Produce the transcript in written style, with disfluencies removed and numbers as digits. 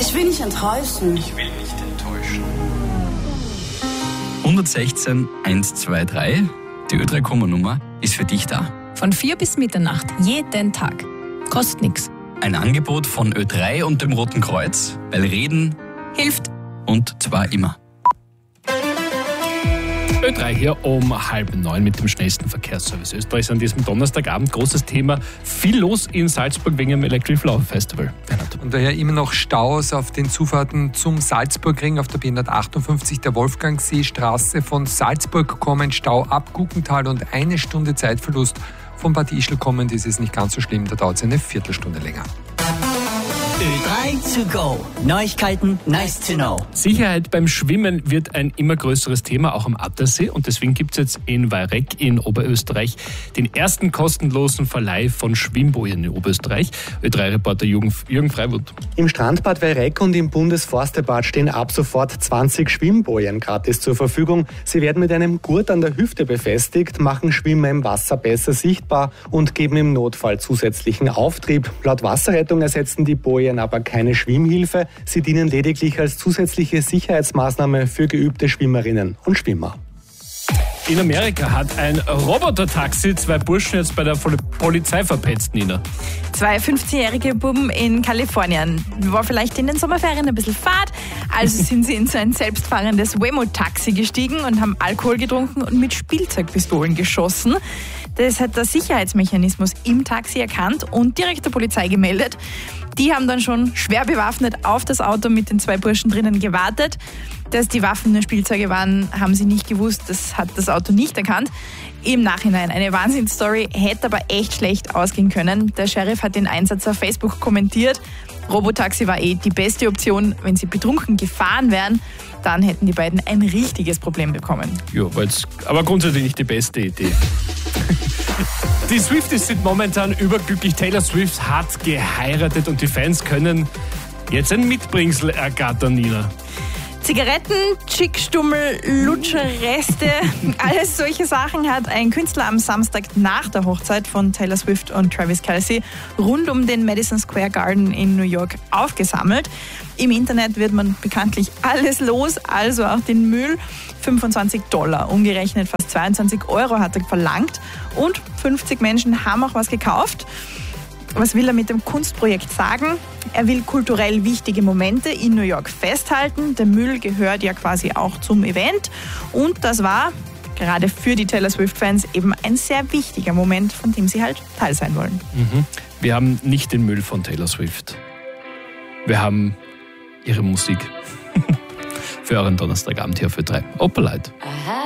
Ich will nicht enttäuschen. Ich will nicht enttäuschen. 116 123, die Ö3-Nummer ist für dich da. Von 4 bis Mitternacht, jeden Tag. Kostet nichts. Ein Angebot von Ö3 und dem Roten Kreuz, weil Reden hilft und zwar immer. Ö3 hier um 8:30 mit dem schnellsten Verkehrsservice Österreichs an diesem Donnerstagabend. Großes Thema, viel los in Salzburg wegen dem Electric Flower Festival. Bernhard. Und daher immer noch Staus auf den Zufahrten zum Salzburgring auf der B158 der Wolfgangseestraße. Von Salzburg kommend Stau ab Guggental und 1 Stunde Zeitverlust. Von Bad Ischl kommend ist es nicht ganz so schlimm, da dauert es eine Viertelstunde länger. Ö3 to go. Neuigkeiten, nice to know. Sicherheit beim Schwimmen wird ein immer größeres Thema, auch am Attersee. Und deswegen gibt es jetzt in Weyreck in Oberösterreich den ersten kostenlosen Verleih von Schwimmbojen in Oberösterreich. Ö3-Reporter Jürgen Freiwood. Im Strandbad Weyreck und im Bundesforstebad stehen ab sofort 20 Schwimmbojen gratis zur Verfügung. Sie werden mit einem Gurt an der Hüfte befestigt, machen Schwimmer im Wasser besser sichtbar und geben im Notfall zusätzlichen Auftrieb. Laut Wasserrettung ersetzen die Bojen aber keine Schwimmhilfe. Sie dienen lediglich als zusätzliche Sicherheitsmaßnahme für geübte Schwimmerinnen und Schwimmer. In Amerika hat ein Roboter-Taxi 2 Burschen jetzt bei der Polizei verpetzt, Nina. 2 15-jährige Buben in Kalifornien. War vielleicht in den Sommerferien ein bisschen fad, also sind sie in so ein selbstfahrendes Waymo-Taxi gestiegen und haben Alkohol getrunken und mit Spielzeugpistolen geschossen. Das hat der Sicherheitsmechanismus im Taxi erkannt und direkt der Polizei gemeldet. Die haben dann schon schwer bewaffnet auf das Auto mit den 2 Burschen drinnen gewartet. Dass die Waffen nur Spielzeuge waren, haben sie nicht gewusst. Das hat das Auto nicht erkannt. Im Nachhinein eine Wahnsinnsstory, hätte aber echt schlecht ausgehen können. Der Sheriff hat den Einsatz auf Facebook kommentiert. Robotaxi war die beste Option. Wenn sie betrunken gefahren wären, dann hätten die beiden ein richtiges Problem bekommen. Ja, war jetzt aber grundsätzlich nicht die beste Idee. Die Swifties sind momentan überglücklich. Taylor Swift hat geheiratet und die Fans können jetzt ein Mitbringsel ergattern, Nina. Zigaretten, Chickstummel, Lutscherreste, alles solche Sachen hat ein Künstler am Samstag nach der Hochzeit von Taylor Swift und Travis Kelce rund um den Madison Square Garden in New York aufgesammelt. Im Internet wird man bekanntlich alles los, also auch den Müll. $25, umgerechnet fast 22 € hat er verlangt und 50 Menschen haben auch was gekauft. Was will er mit dem Kunstprojekt sagen? Er will kulturell wichtige Momente in New York festhalten. Der Müll gehört ja quasi auch zum Event. Und das war gerade für die Taylor Swift-Fans eben ein sehr wichtiger Moment, von dem sie halt Teil sein wollen. Wir haben nicht den Müll von Taylor Swift. Wir haben ihre Musik. Für euren Donnerstagabend hier für Ö3. Opelite.